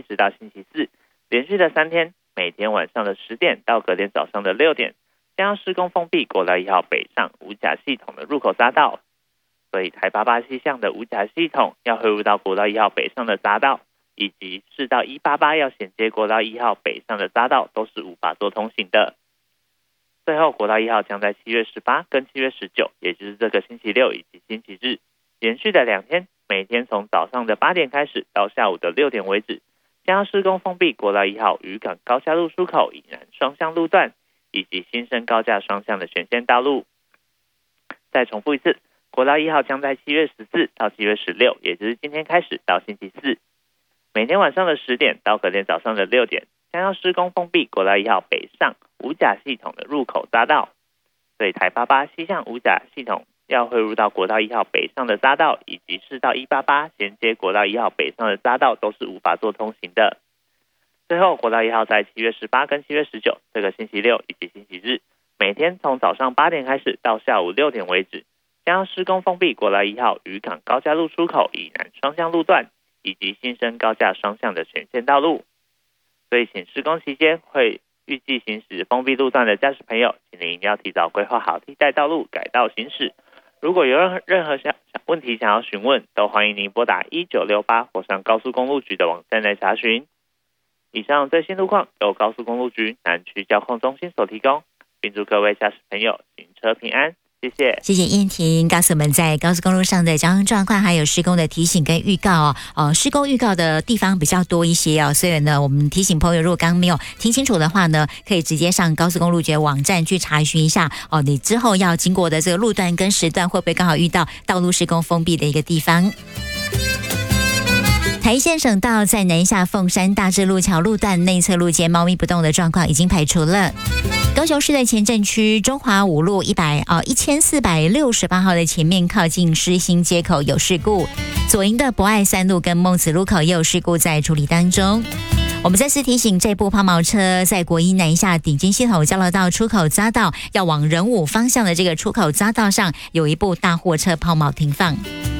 直到星期四，连续的3天，每天晚上的10点到隔天早上的6点，将要施工封闭国道1号北上五甲系统的入口匝道。所以台88西向的五甲系统要汇入到国道1号北上的匝道，以及市道188要衔接国道1号北上的匝道都是无法做通行的。最后，国道1号将在7月18跟7月19，也就是这个星期六以及星期日，连续的2天，每天从早上的8点开始到下午的6点为止，将要施工封闭国道1号渔港高架路出口以南双向路段，以及新生高架双向的全线道路。再重复一次，国道1号将在7月14到7月16，也就是今天开始到星期四，每天晚上的10点到隔天早上的6点，将要施工封闭国道1号北上五甲系统的入口匝道。所以台88西向五甲系统要汇入到国道1号北上的匝道，以及市道188衔接国道1号北上的匝道都是无法做通行的。最后，国道1号在7月18跟7月19，这个星期六以及星期日，每天从早上8点开始到下午6点为止，将要施工封闭国道1号渔港高架路出口以南双向路段，以及新生高架双向的全线道路。所以请施工期间会预计行驶封闭路段的驾驶朋友，请您一定要提早规划好替代道路改道行驶。如果有任何问题想要询问，都欢迎您拨打1968或上高速公路局的网站来查询。以上最新路况由高速公路局南区交通中心所提供，并祝各位驾驶朋友行车平安。谢谢， 谢谢燕婷告诉我们在高速公路上的交通状况，还有施工的提醒跟预告施工预告的地方比较多一些所以呢，我们提醒朋友，如果刚刚没有听清楚的话呢，可以直接上高速公路局网站去查询一下你之后要经过的这个路段跟时段会不会刚好遇到道路施工封闭的一个地方。台县省道在南下凤山大智路桥路段内侧路肩猫咪不动的状况已经排除了。高雄市的前镇区中华五路1468号的前面靠近狮心街口有事故，左营的博爱3路跟孟子路口也有事故在处理当中。我们再次提醒，这部抛锚车在国一南下顶尖系统交流道出口匝道要往仁武方向的这个出口匝道上，有一部大货车抛锚停放。